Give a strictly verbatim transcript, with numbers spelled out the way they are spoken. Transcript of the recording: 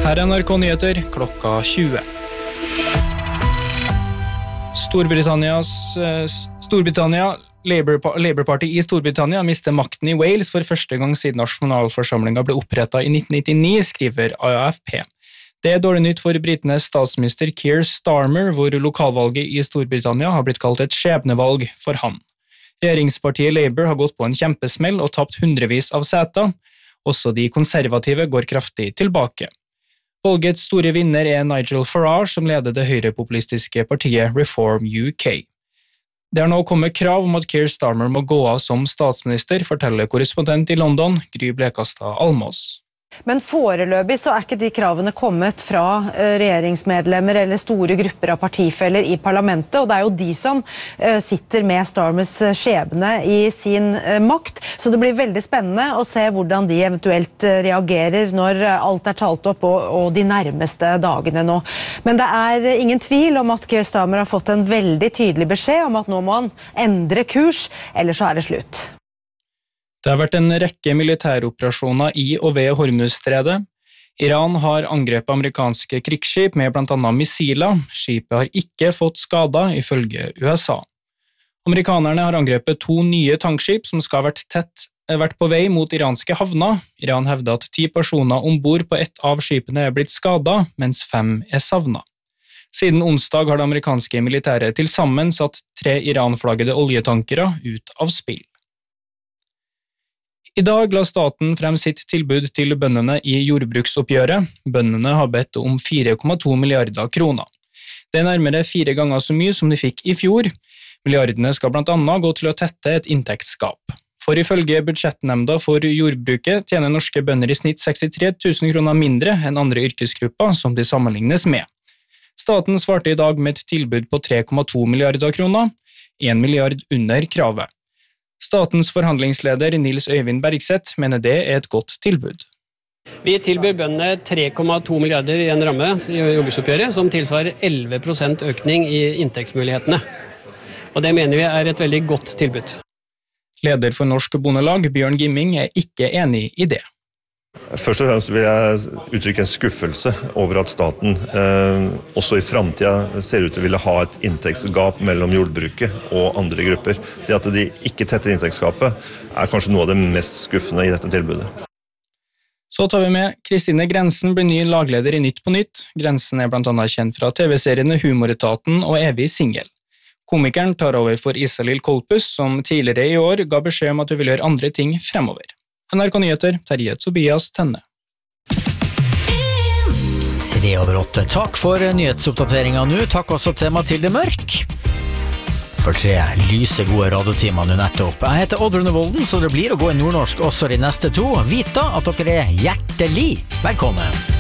Her er N R K Nyheter klokka tjue. Storbritannias, Storbritannia, Labour, Labour Party i Storbritannia mister makten i Wales for første gang siden nasjonalforsamlingen ble opprettet i nitten nittini, skriver A F P. Det er dårlig nytt for britenes statsminister Keir Starmer, hvor lokalvalget i Storbritannia har blitt kalt et skjebnevalg for han. Regjeringspartiet Labour har gått på en kjempesmell og tapt hundrevis av seter. Også de konservative går kraftig tilbake. Valgets store vinner er Nigel Farage, som leder det høyrepopulistiske partiet Reform U K. Det har nå kommet krav om at Keir Starmer må gå av som statsminister, forteller korrespondent i London, Gry Blekastad Almås. Men foreløpig så er ikke de kravene kommet fra regjeringsmedlemmer eller store grupper av partifeller i parlamentet, og det er jo de som sitter med Starmers skjebne i sin makt, så det blir veldig spennende å se hvordan de eventuelt reagerer når alt er talt opp og, og de nærmeste dagene nå. Men det er ingen tvil om at Keir Starmer har fått en veldig tydelig beskjed om at nå må han endre kurs, ellers så er det slutt. Det har vært en rekke militæroperasjoner i og ved Hormuzstredet. Iran har angrepet amerikanske krigsskip med blant annet missiler. Skipet har ikke fått skader, ifølge U S A. Amerikanerne har angrepet to nye tankskip som skal ha vært, tett, vært på vei mot iranske havner. Iran hevder at ti personer ombord på ett av skipene er blitt skadet, mens fem er savnet. Siden onsdag har det amerikanske militæret til sammen satt tre Iran-flaggede oljetankere ut av spill. I dag la staten frem sitt tilbud til bøndene i jordbruksoppgjøret. Bøndene har bedt om fire komma to milliarder kroner. Det er nærmere fire ganger så mye som de fikk i fjor. Milliardene skal blant annet gå til å tette et inntektsgap. For ifølge budsjettnemnda for jordbruket tjener norske bønder i snitt sekstitre tusen kroner mindre enn andre yrkesgrupper som de sammenlignes med. Staten svarte i dag med et tilbud på tre komma to milliarder kroner, en milliard under kravet. Statens forhandlingsleder Nils Øyvind Bergseth mener det er et godt tilbud. Vi tilbyr bøndene tre komma to milliarder i en ramme i jordbruksoppgjøret, som tilsvarer elleve prosent økning i inntektsmulighetene. Og det mener vi er et veldig godt tilbud. Leder for Norsk Bondelag, Bjørn Gimming, er ikke enig i det. Først og fremst vil jeg uttrykke en skuffelse over at staten eh, også i fremtiden ser ut til å ville ha et inntektsgap mellom jordbruket og andre grupper. Det at de ikke tetter inntektsgapet er kanskje noe av det mest skuffende i dette tilbudet. Så tar vi med Kristine Grensen blir ny lagleder i Nytt på Nytt. Grensen er blant annet kjent fra T V-seriene Humoretaten og Evig Singel. Komikeren tar over for Isalill Kolpus, som tidligere i år ga beskjed om at hun vil gjøre andre ting fremover. N R K Nyheter, Terje Tobias Tenne. Tre over åtte. Takk for nyhetsoppdateringen nå. Takk også til Mathilde Mørk. For tre lyse gode radiotimer nå nettopp. Jeg heter Oddrun Volden, så det blir å gå i nordnorsk også de neste to. Vit da at dere er hjertelig velkommen.